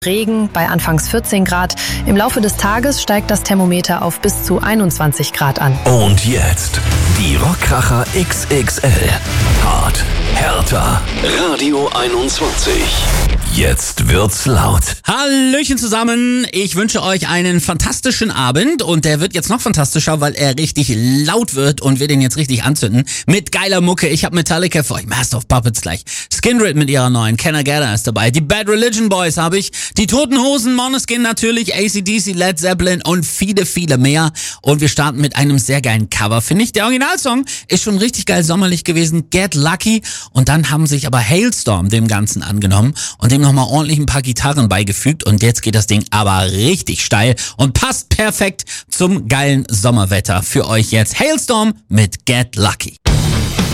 Regen bei anfangs 14 Grad. Im Laufe des Tages steigt das Thermometer auf bis zu 21 Grad an. Und jetzt die Rockkracher XXL. Hart, härter. Radio 21. Jetzt wird's laut. Hallöchen zusammen, ich wünsche euch einen fantastischen Abend und der wird jetzt noch fantastischer, weil er richtig laut wird und wir den jetzt richtig anzünden mit geiler Mucke. Ich habe Metallica für euch, Master of Puppets gleich, Skindred mit ihrer neuen, Can I Get Her ist dabei, die Bad Religion Boys habe ich, die Toten Hosen, Måneskin natürlich, AC/DC, Led Zeppelin und viele, viele mehr und wir starten mit einem sehr geilen Cover, finde ich. Der Originalsong ist schon richtig geil sommerlich gewesen, Get Lucky, und dann haben sich aber Halestorm dem Ganzen angenommen und dem nochmal ordentlich ein paar Gitarren beigefügt und jetzt geht das Ding aber richtig steil und passt perfekt zum geilen Sommerwetter. Für euch jetzt Halestorm mit Get Lucky.